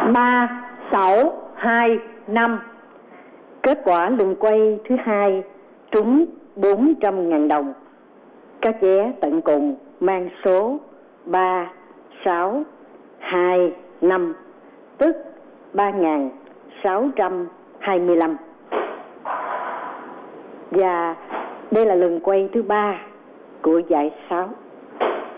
3, 6, 2, 5. Kết quả lần quay thứ hai trúng 400.000 đồng. Các vé tận cùng mang số 3, 6, 2, 5, tức 3.625. Và đây là lần quay thứ 3 của giải 6.